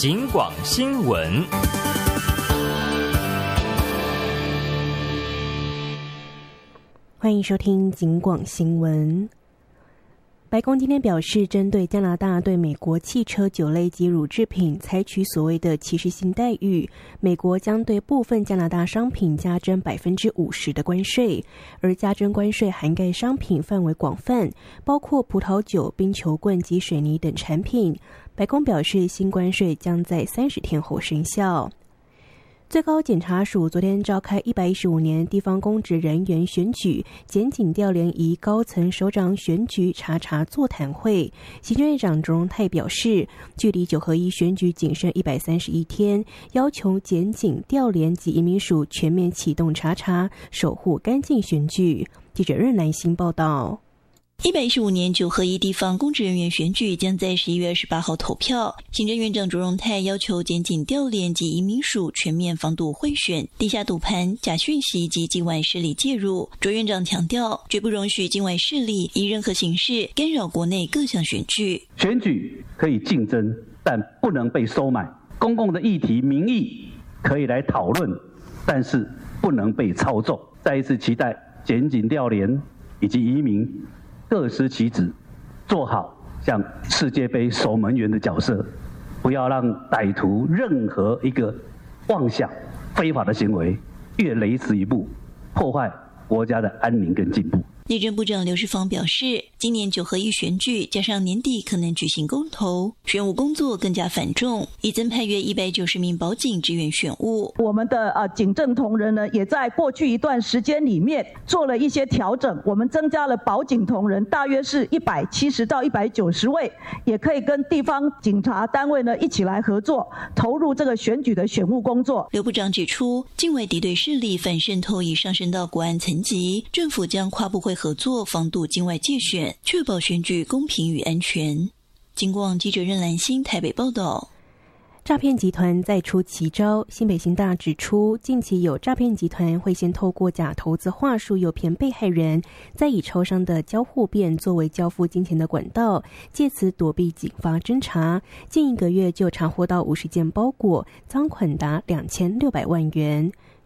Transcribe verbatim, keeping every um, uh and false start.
警广新闻。 欢迎收听警广新闻。白宫今天表示，针对加拿大对美国汽车、酒类及乳制品采取所谓的歧视性待遇，美国将对部分加拿大商品加征百分之五十的关税，而加征关税涵盖商品范围广泛，包括葡萄酒、冰球棍及水泥等产品。白宫表示，新关税将在三十天后生效。最高检察署昨天召开一百一十五年地方公职人员选举检警调联仪高层首长选举查查座谈会，行政院长卓荣泰表示，距离九合一选举仅剩一百三十一天，要求检警调联及移民署全面启动查查，守护干净选举。记者任兰欣报道。 一百一十五年九合一地方公职人员选举将在十一月二十八号投票。行政院长卓荣泰要求检警调联及移民署全面防堵贿选、地下赌盘、假讯息及境外势力介入。卓院长强调，绝不容许境外势力以任何形式干扰国内各项选举。 选举可以竞争，但不能被收买。公共的议题、民意可以来讨论，但是不能被操纵。再一次期待检警调联以及移民各司其职，做好像世界杯守门员的角色，不要让歹徒任何一个妄想非法的行为越雷池一步，破坏国家的安宁跟进步。 内政部长刘世芳表示，今年九合一选举加上年底可能举行公投，选务工作更加繁重，已增派约一百九十名保警支援选务。 我们的呃警政同仁呢，也在过去一段时间里面做了一些调整，我们增加了保警同仁，大约是一百七十到一百九十位，也可以跟地方警察单位呢一起来合作，投入这个选举的选务工作。 刘部长指出，境外敌对势力反渗透已上升到国安层级，政府将跨部会合作防堵境外介选，确保选举公平与安全。警广记者任兰欣台北报道。 诈骗集团再出奇招，新北刑大指出，近期有诈骗集团会先透过假投资话术诱骗被害人，再以超商的交互变作为交付金钱的管道，借此躲避警方侦查。近一个月就查获到五十件包裹，赃款达两千六百万元。